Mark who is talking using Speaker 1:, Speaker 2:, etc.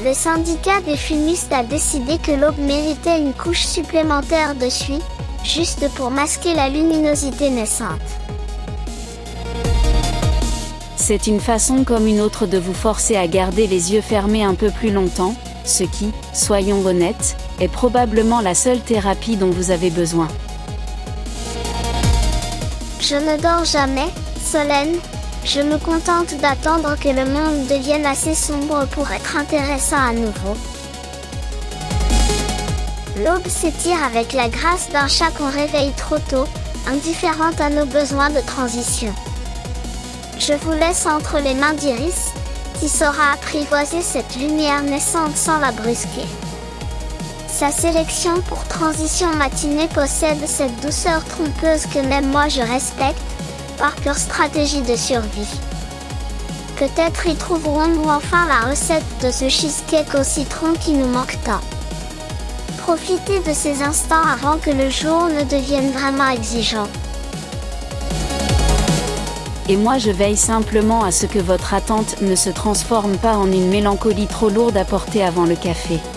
Speaker 1: Le syndicat des fumistes a décidé que l'aube méritait une couche supplémentaire de suie, juste pour masquer la luminosité naissante.
Speaker 2: C'est une façon comme une autre de vous forcer à garder les yeux fermés un peu plus longtemps, ce qui, soyons honnêtes, est probablement la seule thérapie dont vous avez besoin.
Speaker 1: Je ne dors jamais, Solène. Je me contente d'attendre que le monde devienne assez sombre pour être intéressant à nouveau. L'aube s'étire avec la grâce d'un chat qu'on réveille trop tôt, indifférente à nos besoins de transition. Je vous laisse entre les mains d'Iris, qui saura apprivoiser cette lumière naissante sans la brusquer. Sa sélection pour transition matinée possède cette douceur trompeuse que même moi je respecte, par pure stratégie de survie. Peut-être y trouverons-nous enfin la recette de ce cheesecake au citron qui nous manque tant. Profitez de ces instants avant que le jour ne devienne vraiment exigeant.
Speaker 2: Et moi je veille simplement à ce que votre attente ne se transforme pas en une mélancolie trop lourde à porter avant le café.